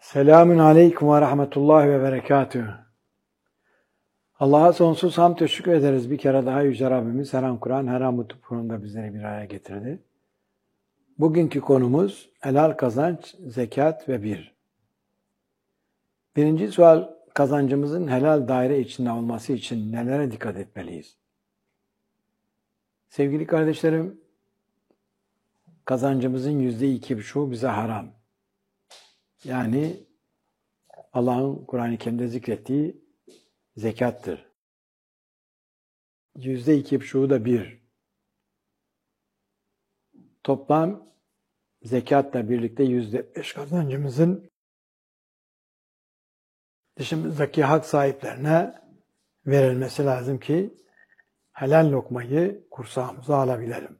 Selamün aleyküm ve rahmetullahi ve berekatühü. Allah'a sonsuz hamd ve şükür ederiz. Bir kere daha Yüce Rabbimiz her an Kur'an, her an mutlu konumda bizleri bir araya getirdi. Bugünkü konumuz helal kazanç, zekat ve bir. Birinci sual, kazancımızın helal daire içinde olması için nelere dikkat etmeliyiz? Sevgili kardeşlerim, kazancımızın %2,5'u bize haram. Yani Allah'ın Kur'an-ı Kerim'de zikrettiği zekattır. %2,5'u da bir. Toplam zekatla birlikte %5 kazancımızın dışımızdaki hak sahiplerine verilmesi lazım ki helal lokmayı kursağımıza alabilelim.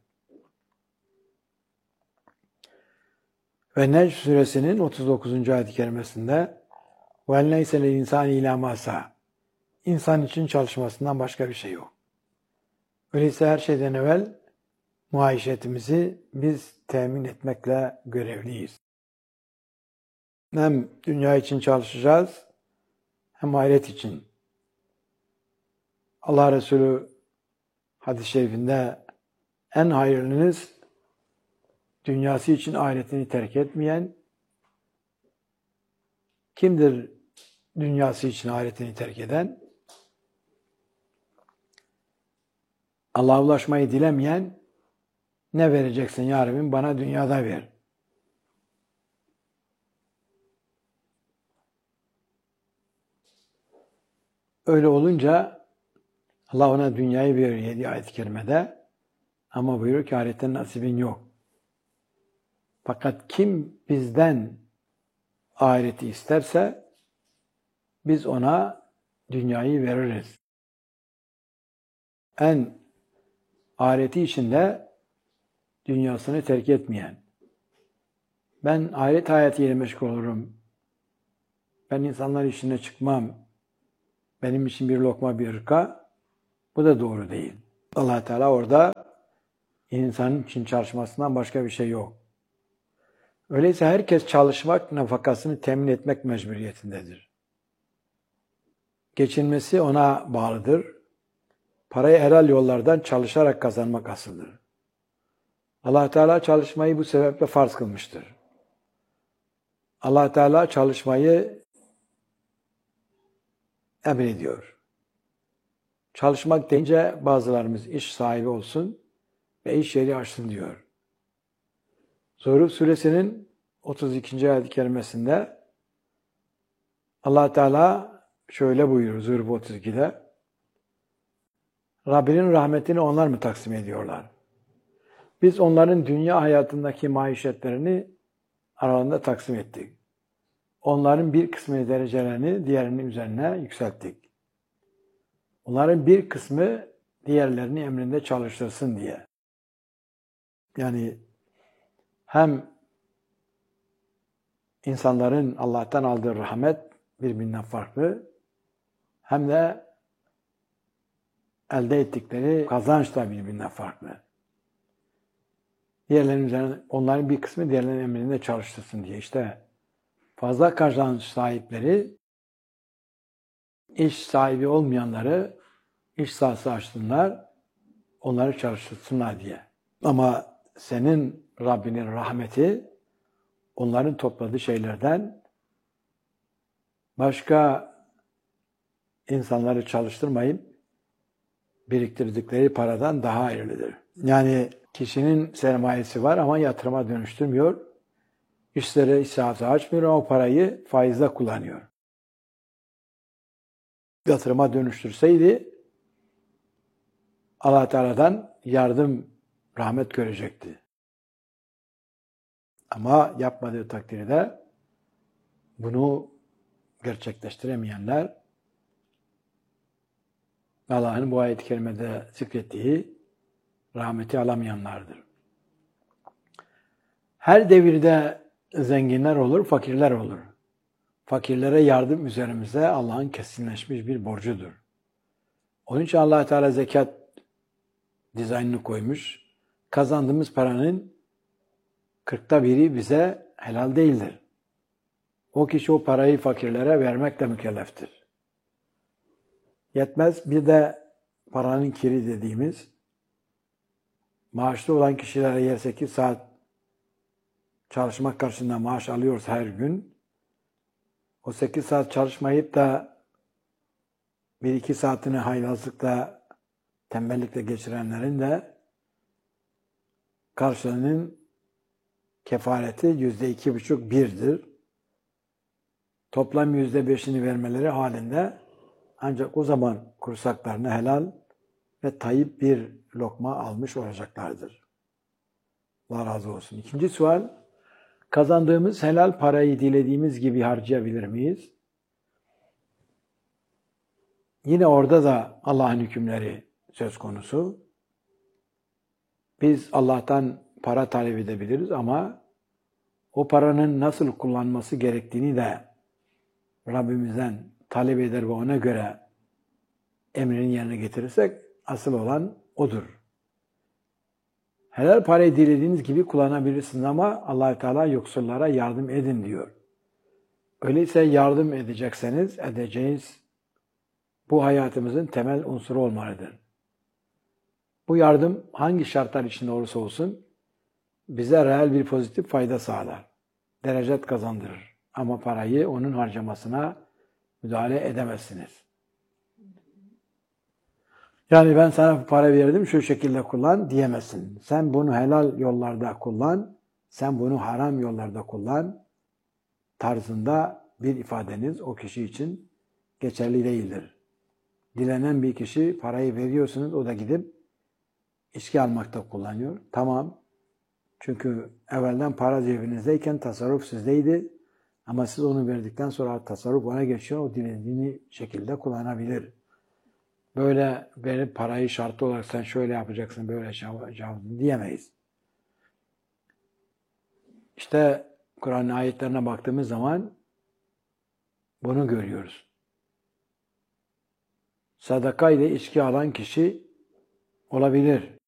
Ve Necm suresinin 39. ayet-i kerimesinde وَاَلْنَيْسَ لِلْاِنْسَانِ اِلَى مَاسَى İnsan için çalışmasından başka bir şey yok. Öyleyse her şeyden evvel muaişetimizi biz temin etmekle görevliyiz. Hem dünya için çalışacağız, hem ahiret için. Allah Resulü hadis-i şerifinde en hayırlınız dünyası için ahiretini terk etmeyen kimdir? Dünyası için ahiretini terk eden, Allah'a ulaşmayı dilemeyen, ne vereceksin ya Rabbim bana dünyada ver. Öyle olunca Allah ona dünyayı veriyor 7 ayet-i kerimede, ama buyuruyor ki ahiretten nasibin yok. Fakat kim bizden ahireti isterse biz ona dünyayı veririz. En ahireti içinde dünyasını terk etmeyen, ben ahiret hayatıyla meşgul olurum, ben insanlar işine çıkmam, benim için bir lokma bir hırka, bu da doğru değil. Allah Teala orada insanın için çalışmasından başka bir şey yok. Öyleyse herkes çalışmak, nafakasını temin etmek mecburiyetindedir. Geçinmesi ona bağlıdır. Parayı helal yollardan çalışarak kazanmak asıldır. Allah Teala çalışmayı bu sebeple farz kılmıştır. Allah Teala çalışmayı emrediyor. Çalışmak deyince bazılarımız iş sahibi olsun ve iş yeri açsın diyor. Zuhruf suresinin 32. ayet-i kerimesinde Allah Teala şöyle buyuruyor Zuhruf 32'de: Rabbinin rahmetini onlar mı taksim ediyorlar? Biz onların dünya hayatındaki maişetlerini aralarında taksim ettik. Onların bir kısmı derecelerini diğerinin üzerine yükselttik. Onların bir kısmı diğerlerini emrinde çalıştırsın diye. Yani hem insanların Allah'tan aldığı rahmet birbirinden farklı, hem de elde ettikleri kazanç da birbirinden farklı. Diğerlerinin üzerine, onların bir kısmı diğerlerinin emrinde çalıştırsın diye. İşte fazla kazanç sahipleri iş sahibi olmayanları iş sahası açsınlar, onları çalıştırsınlar diye. Ama senin Rabbinin rahmeti onların topladığı şeylerden başka insanları çalıştırmayıp biriktirdikleri paradan daha hayırlıdır. Yani kişinin sermayesi var ama yatırıma dönüştürmüyor. İşlere iş sahası açmıyor ama o parayı faizle kullanıyor. Yatırıma dönüştürseydi Allah Teala'dan yardım, rahmet görecekti. Ama yapmadığı takdirde bunu gerçekleştiremeyenler Allah'ın bu ayet-i kerimede zikrettiği rahmeti alamayanlardır. Her devirde zenginler olur, fakirler olur. Fakirlere yardım üzerimize Allah'ın kesinleşmiş bir borcudur. Onun için Allah Teala zekat dizaynını koymuş. Kazandığımız paranın 1/40'ta bize helal değildir. o kişi o parayı fakirlere vermekle mükelleftir. Yetmez, bir de paranın kiri dediğimiz, maaşlı olan kişilere yer 8 saat çalışmak karşılığında maaş alıyorsa her gün, o 8 saat çalışmayıp da 1-2 saatini haylazlıkla, tembellikle geçirenlerin de karşılığının kefareti %2,5-1'dir. Toplam %5'ini vermeleri halinde ancak o zaman kursaklarını helal ve tayyip bir lokma almış olacaklardır. Allah razı olsun. İkinci sual, kazandığımız helal parayı dilediğimiz gibi harcayabilir miyiz? Yine orada da Allah'ın hükümleri söz konusu. Biz Allah'tan para talep edebiliriz ama o paranın nasıl kullanması gerektiğini de Rabbimizden talep eder ve ona göre emrini yerine getirirsek asıl olan odur. Helal parayı dilediğiniz gibi kullanabilirsiniz ama Allah-u Teala yoksullara yardım edin diyor. Öyleyse yardım edecekseniz edeceğiniz bu hayatımızın temel unsuru olmalıdır. Bu yardım hangi şartlar içinde olursa olsun bize reel bir pozitif fayda sağlar. Derecet kazandırır. Ama parayı onun harcamasına müdahale edemezsiniz. Yani ben sana para verdim, şu şekilde kullan diyemezsin. Sen bunu helal yollarda kullan, sen bunu haram yollarda kullan tarzında bir ifadeniz o kişi için geçerli değildir. Dilenen bir kişi parayı veriyorsunuz, o da gidip içki almakta kullanıyor. Tamam. Çünkü evvelden para cebinizdeyken tasarruf sizdeydi. Ama siz onu verdikten sonra tasarruf ona geçiyor. O dilediğini şekilde kullanabilir. Böyle verip parayı şartlı olarak sen şöyle yapacaksın, böyle yapacaksın diyemeyiz. İşte Kur'an ayetlerine baktığımız zaman bunu görüyoruz. Sadaka ile içki alan kişi olabilir.